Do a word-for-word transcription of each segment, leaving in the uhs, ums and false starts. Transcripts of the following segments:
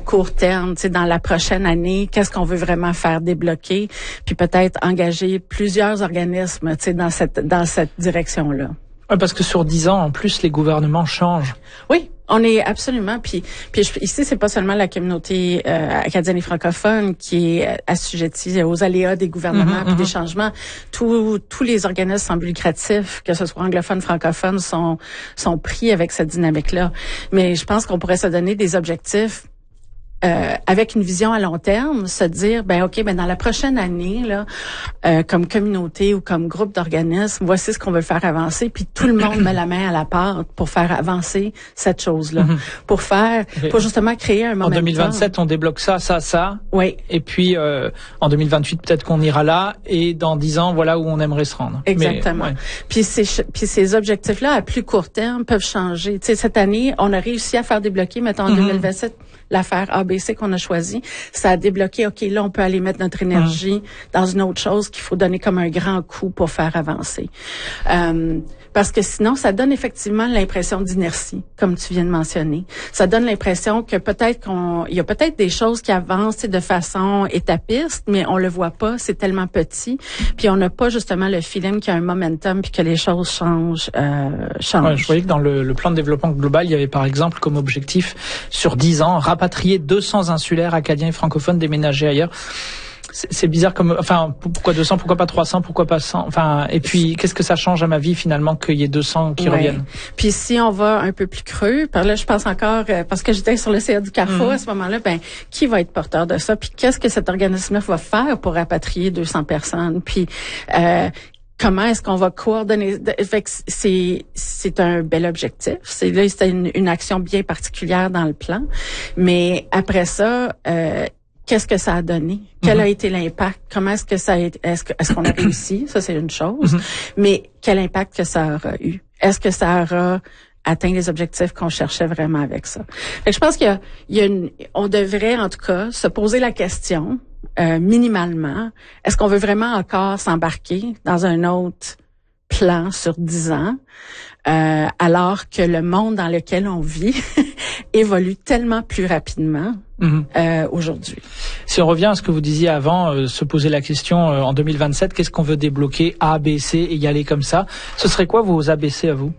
court terme, tu sais, dans la prochaine année, qu'est-ce qu'on veut vraiment faire débloquer, puis peut-être engager plusieurs organismes, tu sais, dans cette dans cette direction-là. Ouais, parce que sur dix ans, en plus, les gouvernements changent. Oui, on est absolument. Puis, puis je, ici, c'est pas seulement la communauté euh, acadienne et francophone qui est assujettie aux aléas des gouvernements, mmh, puis mmh. des changements. Tous tous les organismes sans but lucratif, que ce soit anglophones, francophones, sont sont pris avec cette dynamique-là. Mais je pense qu'on pourrait se donner des objectifs. Euh, avec une vision à long terme, se dire, ben ok, ben dans la prochaine année, là, euh, comme communauté ou comme groupe d'organismes, voici ce qu'on veut faire avancer, puis tout le monde met la main à la pâte pour faire avancer cette chose-là, mm-hmm. pour faire, okay. pour justement créer un momentum. En deux mille vingt-sept, on débloque ça, ça, ça. Oui. Et puis euh, en deux mille vingt-huit, peut-être qu'on ira là, et dans dix ans, voilà où on aimerait se rendre. Exactement. Mais, ouais. Puis ces puis ces objectifs-là à plus court terme peuvent changer. Tu sais, cette année, on a réussi à faire débloquer, mettons en mm-hmm. deux mille vingt-sept. L'affaire A B C qu'on a choisie, ça a débloqué, OK, là, on peut aller mettre notre énergie mmh. dans une autre chose qu'il faut donner comme un grand coup pour faire avancer. Euh, parce que sinon, ça donne effectivement l'impression d'inertie, comme tu viens de mentionner. Ça donne l'impression que peut-être qu'on, il y a peut-être des choses qui avancent de façon étapiste, mais on le voit pas, c'est tellement petit. Puis on n'a pas justement le feeling qu'il y a un momentum puis que les choses changent. Euh, changent. Ouais, je voyais que dans le, le plan de développement global, il y avait par exemple comme objectif sur dix ans, rapatrier deux cents insulaires acadiens et francophones déménagés ailleurs. C'est, c'est bizarre comme, enfin, pourquoi deux cents, pourquoi pas trois cents, pourquoi pas cent, enfin, et puis, qu'est-ce que ça change à ma vie, finalement, qu'il y ait deux cents qui ouais. reviennent? Puis si on va un peu plus creux, par là, je pense encore, euh, parce que j'étais sur le C A du Carrefour mmh. à ce moment-là, ben, qui va être porteur de ça? Puis qu'est-ce que cet organisme-là va faire pour rapatrier deux cents personnes? Puis, euh, comment est-ce qu'on va coordonner? Fait que c'est c'est un bel objectif. C'est là c'était une, une action bien particulière dans le plan. Mais après ça, euh, qu'est-ce que ça a donné? Quel mm-hmm. a été l'impact? Comment est-ce que ça a été, est-ce que est-ce qu'on a réussi? Ça c'est une chose. Mm-hmm. Mais quel impact que ça aura eu? Est-ce que ça aura atteint les objectifs qu'on cherchait vraiment avec ça? Fait que je pense qu'il y a, il y a une, on devrait en tout cas se poser la question. Euh, minimalement, est-ce qu'on veut vraiment encore s'embarquer dans un autre plan sur dix ans, euh, alors que le monde dans lequel on vit évolue tellement plus rapidement mm-hmm. euh, aujourd'hui? Si on revient à ce que vous disiez avant, euh, se poser la question euh, en deux mille vingt-sept, qu'est-ce qu'on veut débloquer A, B, C et y aller comme ça? Ce serait quoi vos A B C à vous?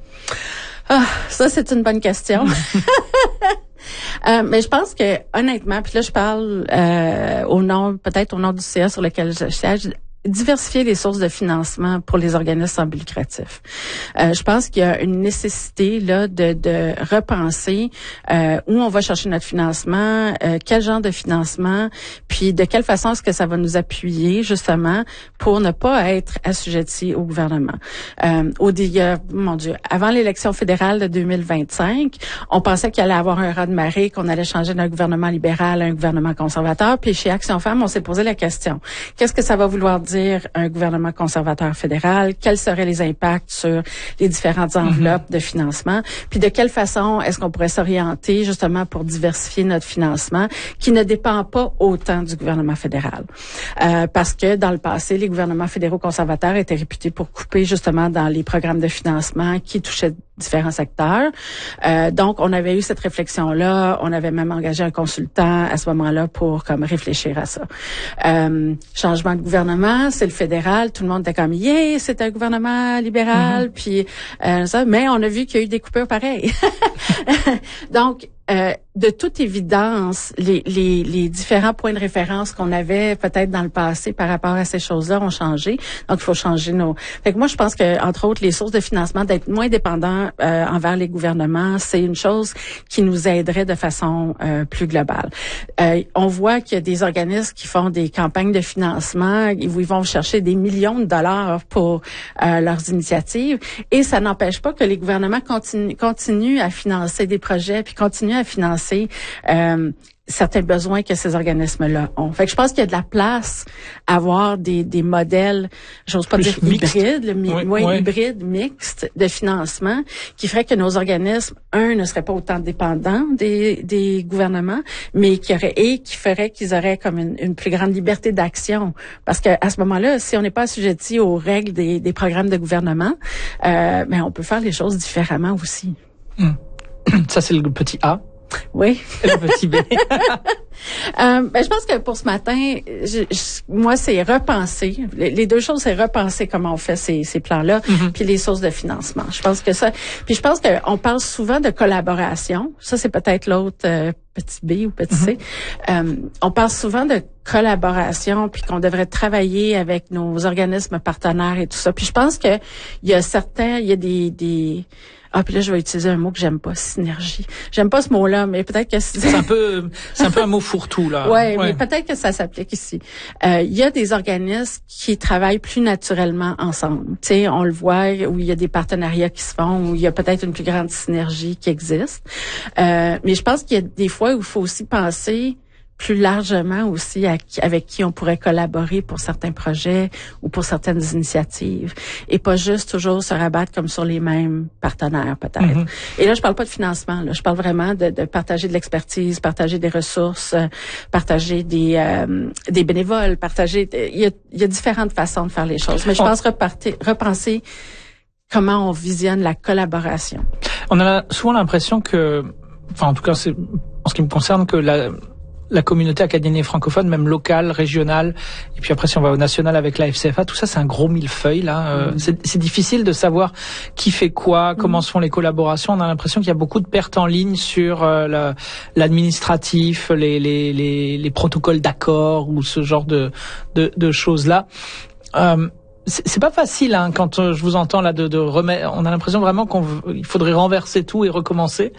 Ah, ça c'est une bonne question. Euh, mais je pense que honnêtement, puis là je parle euh, au nom, peut-être au nom du C A sur lequel je siège, diversifier les sources de financement pour les organismes sans but lucratif. Euh, je pense qu'il y a une nécessité là de, de repenser euh, où on va chercher notre financement, euh, quel genre de financement, puis de quelle façon est-ce que ça va nous appuyer justement pour ne pas être assujettis au gouvernement. Euh, au euh, mon Dieu, avant l'élection fédérale de deux mille vingt-cinq, on pensait qu'il allait avoir un raz-de-marée, qu'on allait changer d'un gouvernement libéral à un gouvernement conservateur. Puis chez Action Femmes, on s'est posé la question qu'est-ce que ça va vouloir dire dire un gouvernement conservateur fédéral, quels seraient les impacts sur les différentes enveloppes mm-hmm. de financement, puis de quelle façon est-ce qu'on pourrait s'orienter justement pour diversifier notre financement qui ne dépend pas autant du gouvernement fédéral. Euh, parce que dans le passé, les gouvernements fédéraux conservateurs étaient réputés pour couper justement dans les programmes de financement qui touchaient différents secteurs. Euh, donc, on avait eu cette réflexion-là. On avait même engagé un consultant à ce moment-là pour comme réfléchir à ça. Euh, changement de gouvernement, c'est le fédéral. Tout le monde était comme, yeah, c'est un gouvernement libéral. Mm-hmm. Puis euh, ça, mais on a vu qu'il y a eu des coupures pareilles. Donc, euh, de toute évidence, les, les, les différents points de référence qu'on avait peut-être dans le passé par rapport à ces choses-là ont changé. Donc, il faut changer nos... Fait que moi, je pense que, entre autres, les sources de financement, d'être moins dépendants euh, envers les gouvernements, c'est une chose qui nous aiderait de façon euh, plus globale. Euh, on voit qu'il y a des organismes qui font des campagnes de financement où ils vont chercher des millions de dollars pour euh, leurs initiatives et ça n'empêche pas que les gouvernements continuent, continuent à financer des projets puis continuent à financer euh, certains besoins que ces organismes-là ont. Fait que je pense qu'il y a de la place à avoir des, des modèles, j'ose pas Plus dire mixte. hybrides, le mi- oui, ouais, oui. hybrides, mixtes de financement, qui ferait que nos organismes, un, ne seraient pas autant dépendants des, des gouvernements, mais qui auraient, et qui ferait qu'ils auraient comme une, une plus grande liberté d'action. Parce que à ce moment-là, si on n'est pas assujetti aux règles des, des programmes de gouvernement, euh, ben on peut faire les choses différemment aussi. Hum. Ça, c'est le petit A. Oui. Et le petit B. Euh, ben, je pense que pour ce matin, je, je, moi, c'est repenser. Les, les deux choses, c'est repenser comment on fait ces, ces plans-là, mm-hmm. puis les sources de financement. Je pense que ça. Puis je pense qu'on parle souvent de collaboration. Ça, c'est peut-être l'autre euh, petit B ou petit C. Mm-hmm. Euh, on parle souvent de collaboration, puis qu'on devrait travailler avec nos organismes partenaires et tout ça. Puis je pense que il y a certains, il y a des, des ah, puis là, je vais utiliser un mot que j'aime pas, synergie. J'aime pas ce mot-là, mais peut-être que c'est... C'est un peu, c'est un peu un mot fourre-tout, là. Ouais, ouais, mais peut-être que ça s'applique ici. Euh, il y a des organismes qui travaillent plus naturellement ensemble. Tu sais, on le voit, où il y a des partenariats qui se font, où il y a peut-être une plus grande synergie qui existe. Euh, mais je pense qu'il y a des fois où il faut aussi penser plus largement aussi à qui, avec qui on pourrait collaborer pour certains projets ou pour certaines initiatives et pas juste toujours se rabattre comme sur les mêmes partenaires peut-être. Mm-hmm. Et là, je parle pas de financement, là, je parle vraiment de, de partager de l'expertise, partager des ressources, euh, partager des euh, des bénévoles, partager. Il y a, il y a différentes façons de faire les choses, mais je pense repartir, repenser comment on visionne la collaboration. On a souvent l'impression que, enfin en tout cas c'est en ce qui me concerne que la la communauté acadienne francophone, même locale, régionale, et puis après si on va au national avec la F C F A, tout ça c'est un gros millefeuille là. Euh, mmh. c'est, c'est difficile de savoir qui fait quoi, comment mmh. se font les collaborations. On a l'impression qu'il y a beaucoup de pertes en ligne sur euh, la, l'administratif, les, les, les, les protocoles d'accord ou ce genre de, de, de choses là. Euh, C'est, c'est pas facile hein, quand euh, je vous entends là de, de remettre. On a l'impression vraiment qu'on il faudrait renverser tout et recommencer.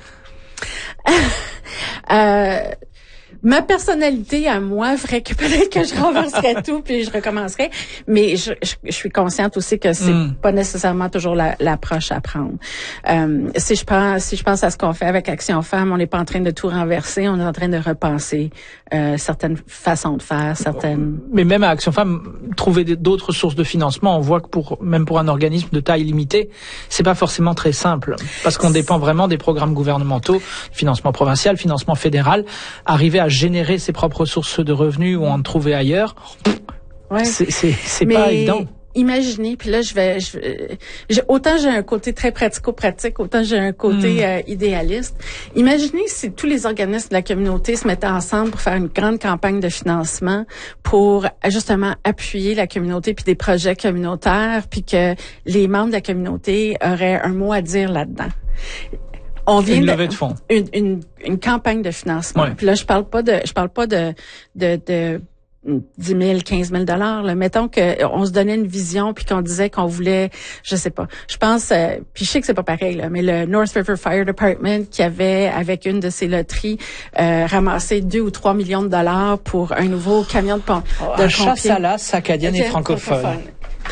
euh... Ma personnalité à moi ferait que peut-être que je renverserais tout puis je recommencerais, mais je, je, je suis consciente aussi que c'est mm. pas nécessairement toujours la, l'approche à prendre. Euh, si je pense, si je pense à ce qu'on fait avec Action Femmes, on n'est pas en train de tout renverser, on est en train de repenser euh, certaines façons de faire, certaines. Mais même à Action Femmes, trouver d'autres sources de financement, on voit que pour même pour un organisme de taille limitée, c'est pas forcément très simple parce qu'on dépend vraiment des programmes gouvernementaux, financement provincial, financement fédéral, arriver à générer ses propres sources de revenus ou en trouver ailleurs, ouais. c'est, c'est, c'est pas évident. Imaginez, puis là je vais, je, je, autant j'ai un côté très pratico-pratique, autant j'ai un côté mm. euh, idéaliste. Imaginez si tous les organismes de la communauté se mettaient ensemble pour faire une grande campagne de financement pour justement appuyer la communauté puis des projets communautaires, puis que les membres de la communauté auraient un mot à dire là-dedans. On vient une de, levée de fonds. Une, une, une campagne de financement. Ouais. Puis là, je parle pas de, je parle pas de, de, de dix mille, quinze mille dollars. Là. Mettons que on se donnait une vision puis qu'on disait qu'on voulait, je sais pas. Je pense, euh, puis je sais que c'est pas pareil là, mais le North River Fire Department qui avait avec une de ses loteries euh, ramassé deux ou trois millions de dollars pour un nouveau camion de pompe. Oh, de un chasse à l'as acadienne et francophone. francophone.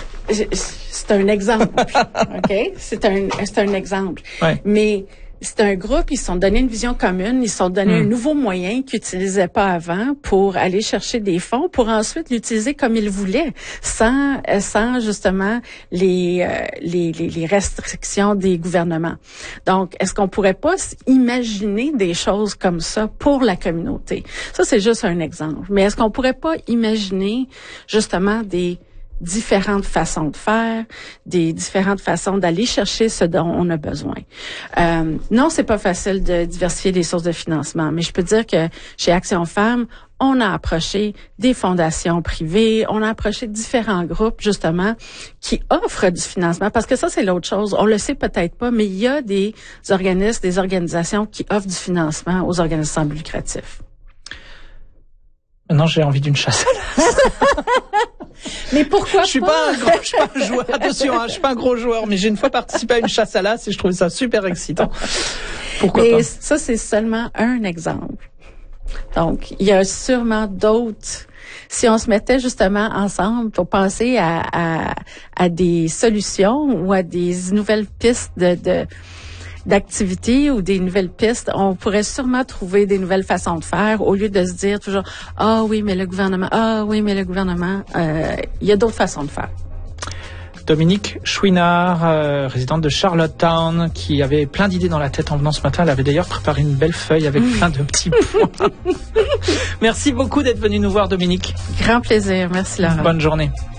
C'est un exemple, ok. C'est un, c'est un exemple. Ouais. Mais c'est un groupe, ils se sont donné une vision commune, ils se sont donné mmh. un nouveau moyen qu'ils n'utilisaient pas avant pour aller chercher des fonds, pour ensuite l'utiliser comme ils voulaient, sans sans justement les, euh, les, les, les restrictions des gouvernements. Donc, est-ce qu'on pourrait pas imaginer des choses comme ça pour la communauté? Ça, c'est juste un exemple. Mais est-ce qu'on pourrait pas imaginer justement des différentes façons de faire, des différentes façons d'aller chercher ce dont on a besoin. Euh, non, c'est pas facile de diversifier les sources de financement, mais je peux dire que chez Action Femmes, on a approché des fondations privées, on a approché différents groupes, justement, qui offrent du financement, parce que ça, c'est l'autre chose. On le sait peut-être pas, mais il y a des organismes, des organisations qui offrent du financement aux organismes sans but lucratif. Maintenant, j'ai envie d'une chasse à l'as. Mais pourquoi je suis pas? pas un gros, je suis pas un joueur. Attention, hein, je suis pas un gros joueur, mais j'ai une fois participé à une chasse à l'as et je trouvais ça super excitant. Pourquoi mais pas? Ça, c'est seulement un exemple. Donc, il y a sûrement d'autres. Si on se mettait justement ensemble pour penser à, à, à des solutions ou à des nouvelles pistes de, de d'activités ou des nouvelles pistes, on pourrait sûrement trouver des nouvelles façons de faire au lieu de se dire toujours « Ah oui, mais le gouvernement, ah oui, mais le gouvernement, euh, il y a d'autres façons de faire. » Dominique Chouinard, euh, résidente de Charlottetown, qui avait plein d'idées dans la tête en venant ce matin. Elle avait d'ailleurs préparé une belle feuille avec mmh. plein de petits points. Merci beaucoup d'être venu nous voir, Dominique. Grand plaisir. Merci, Laurent. Bonne journée.